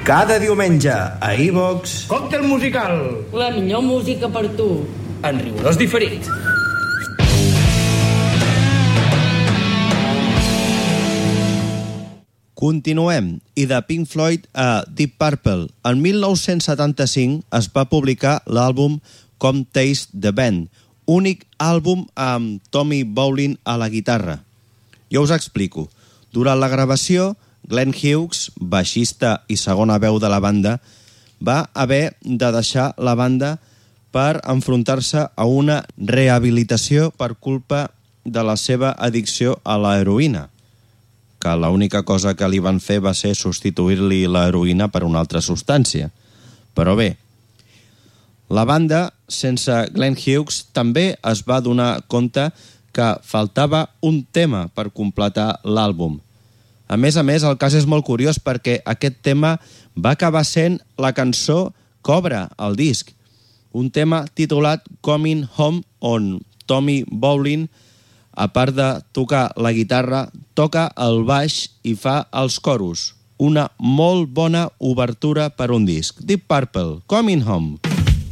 Cada diumenge a iVox... Còctel musical. La millor música per tu. En rigorós diferit. Continuem, i de Pink Floyd a Deep Purple. En 1975 es va publicar l'àlbum Come Taste the Band, únic àlbum amb Tommy Bowling a la guitarra. Jo us explico. Durant la gravació, Glenn Hughes, baixista i segona veu de la banda, va haver de deixar la banda per enfrontar-se a una rehabilitació per culpa de la seva addicció a l'heroïna, que l'única cosa que li van fer va ser substituir-li l'heroïna per una altra substància. Però bé, la banda, sense Glenn Hughes, també es va donar compte que faltava un tema per completar l'àlbum. A més, el cas és molt curiós perquè aquest tema va acabar sent la cançó que obre el disc, un tema titulat Coming Home, on Tommy Bowling, a part de tocar la guitarra, toca el baix i fa els coros. Una molt bona obertura per un disc. Deep Purple, Coming Home.